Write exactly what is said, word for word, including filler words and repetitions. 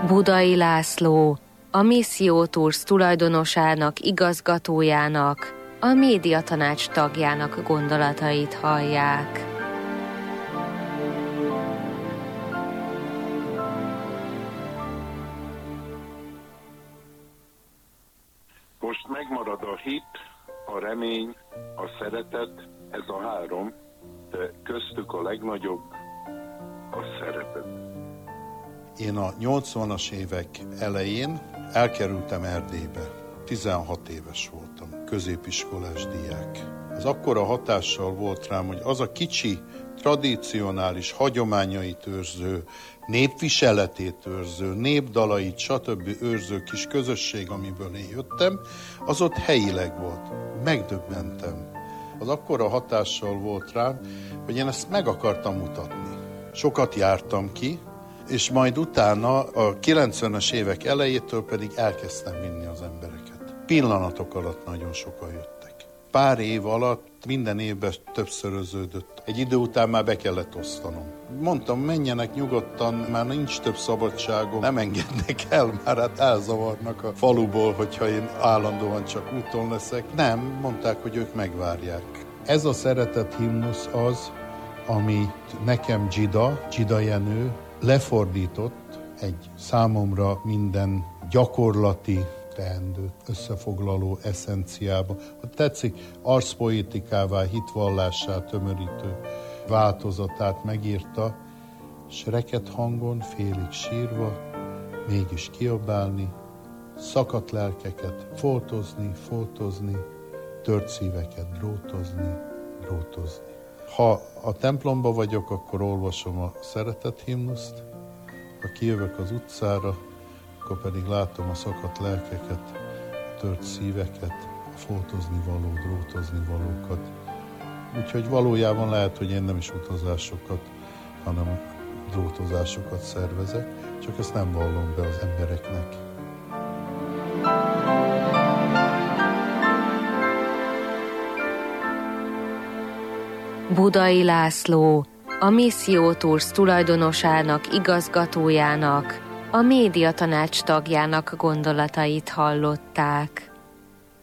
Budai László, a Misszió Tours tulajdonosának, igazgatójának, a médiatanács tagjának gondolatait hallják. Most megmarad a hit, a remény, a szeretet, ez a három, de köztük a legnagyobb a szeretet. Én a nyolcvanas évek elején elkerültem Erdélybe. tizenhat éves voltam, középiskolás diák. Az akkora hatással volt rám, hogy az a kicsi, tradicionális, hagyományait őrző, népviseletét őrző, népdalait, stb. Őrző kis közösség, amiből én jöttem, az ott helyileg volt. Megdöbbentem. Az akkora hatással volt rám, hogy én ezt meg akartam mutatni. Sokat jártam ki, és majd utána a kilencvenes évek elejétől pedig elkezdtem vinni az embereket. Pillanatok alatt nagyon sokan jöttek. Pár év alatt minden évben többszöröződött. Egy idő után már be kellett osztanom. Mondtam, menjenek nyugodtan, már nincs több szabadságom, nem engednek el, már hát elzavarnak a faluból, hogyha én állandóan csak úton leszek. Nem, mondták, hogy ők megvárják. Ez a szeretet himnusz az, amit nekem Dzsida, Dzsida Jenő lefordított egy számomra minden gyakorlati teendőt összefoglaló eszenciába. Ha tetszik, arszpoetikává, hitvallássá tömörítő változatát megírta, s reket hangon, félig sírva, mégis kiabálni, szakadt lelkeket foltozni, foltozni, tört szíveket drótozni, drótozni. Ha a templomba vagyok, akkor olvasom a szeretet himnuszt, ha kijövök az utcára, akkor pedig látom a szakadt lelkeket, a tört szíveket, a foltozni való, drótozni valókat. Úgyhogy valójában lehet, hogy én nem is utazásokat, hanem drótozásokat szervezek, csak ezt nem vallom be az embereknek. Budai László, a Misszió Tours tulajdonosának, igazgatójának, a médiatanács tagjának gondolatait hallották.